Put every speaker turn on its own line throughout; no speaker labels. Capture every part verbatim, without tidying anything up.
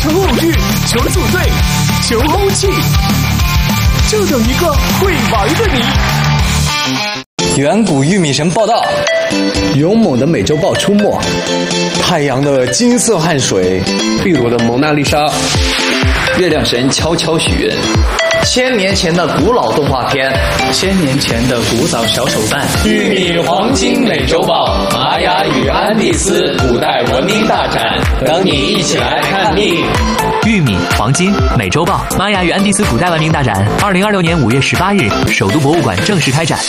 求偶遇，求组队，求欧气，就等一个会玩的你。
远古玉米神报道，
勇猛的美洲豹出没，
太阳的金色汗水，
秘鲁的蒙娜丽莎，
月亮神悄悄许愿，千年前的古老动画片，
千年前的古早小手办，
玉米黄金美洲豹，玛雅与安第斯古代文明大展，等你一起来看腻。
玉米、黄金、美洲豹、玛雅与安第斯古代文明大展，二零二六年五月十八日，首都博物馆正式开展。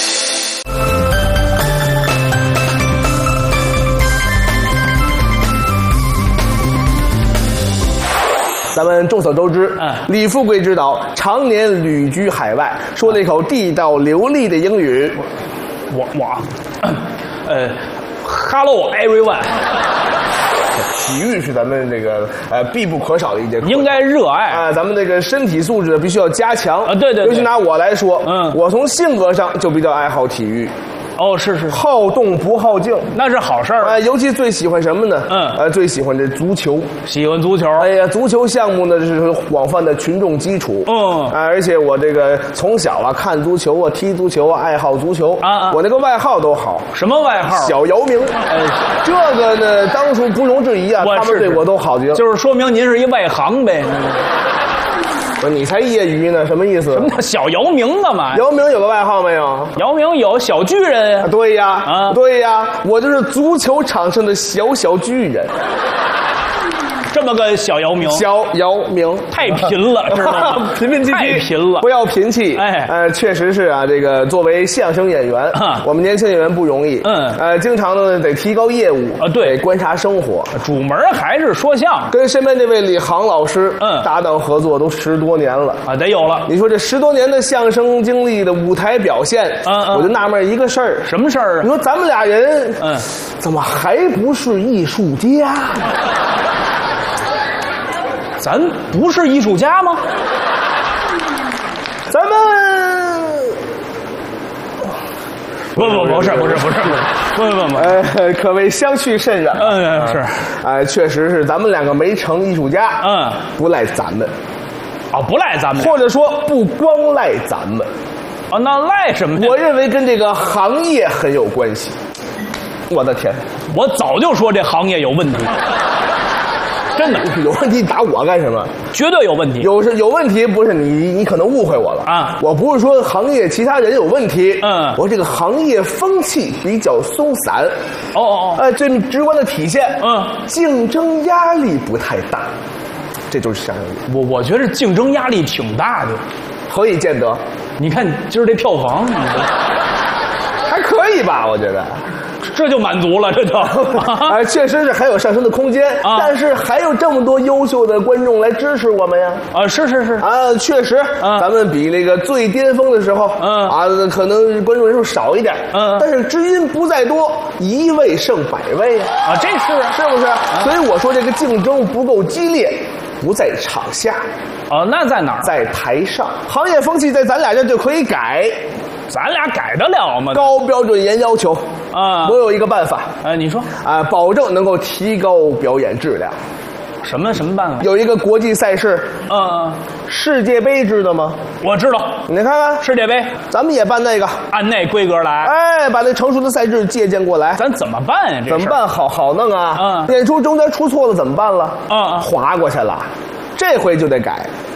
咱们众所周知，
嗯，
李富贵之岛常年旅居海外，说了一口地道流利的英语。
我我，呃 ，Hello everyone。
体育是咱们这个呃必不可少的一节课，
应该热爱
啊、呃。咱们这个身体素质必须要加强
啊。对对对，
尤其拿我来说，
嗯，
我从性格上就比较爱好体育。
哦，是是，
好动不好静，
那是好事儿。
哎、呃，尤其最喜欢什么呢？
嗯，
呃，最喜欢这足球，
喜欢足球。
哎呀，足球项目呢是广泛的群众基础。
嗯，
啊、呃，而且我这个从小啊看足球啊，踢足球啊，爱好足球
啊啊，
我那个外号都好。
什么外号？
小姚明。
哎，
这个呢，当初不容置疑啊，他们对我都好极了。
就是说明您是一外行呗。
不是你才业余呢，什么意思？
什么叫小姚明干嘛？
姚明有个外号没有？
姚明有小巨人。
啊、对呀，
啊，
对呀，我就是足球场上的小小巨人。
这么个小姚明，
小姚明
太贫了，知道吗？
贫贫气气，
太贫了，
不要贫气。
哎，
呃，确实是啊，这个作为相声演员，
啊、
我们年轻演员不容易。
嗯，
呃，经常呢得提高业务
啊，对，
得观察生活。
主门还是说相声，
跟身边这位李航老师，
嗯，
搭档合作都十多年了
啊，得有了。
你说这十多年的相声经历的舞台表现，
嗯嗯，
我就纳闷一个事儿，
什么事儿啊？
你说咱们俩人，
嗯，
怎么还不是艺术家？
咱不是艺术家吗？
咱们
不不不是不是不是不不不不，
呃，可谓相去甚远。
嗯，是，
哎、呃，确实是咱们两个没成艺术家，
嗯，
不赖咱们，
哦，不赖咱们，
或者说不光赖咱们，
哦，那赖什么？
我认为跟这个行业很有关系。我的天，
我早就说这行业有问题。真的
有问题，打我干什么？
绝对有问题。
有是有问题，不是你，你可能误会我了
啊！
我不是说行业其他人有问题，
嗯，
我这个行业风气比较松散。
哦哦哦，
呃，最直观的体现，
嗯，
竞争压力不太大，这就是相声业。
我我觉得竞争压力挺大的，
何以见得？
你看今儿这票房，
还可以吧？我觉得。
这就满足了，这就
啊，确实是还有上升的空间，
啊，
但是还有这么多优秀的观众来支持我们呀！
啊，是是是
啊，确实，
啊，
咱们比那个最巅峰的时候，
嗯
啊，可能观众人数少一点，
嗯，
但是知音不在多，一位胜百位呀！
啊，这是
是不是？啊，所以我说这个竞争不够激烈，不在场下，
哦，那在哪儿？
在台上，行业风气在咱俩这就可以改。
咱俩改得了吗？
高标准严要求
啊！
我有一个办法，
哎，你说
啊，保证能够提高表演质量。
什么什么办法？
有一个国际赛事，
嗯，
世界杯知道吗？
我知道，
你看看
世界杯，
咱们也办那个，
按那规格来，
哎，把那成熟的赛制借鉴过来。
咱怎么办呀？这
怎么办？好好弄啊！
嗯，
演出中间出错了怎么办了？
嗯嗯，
划过去了，这回就得改。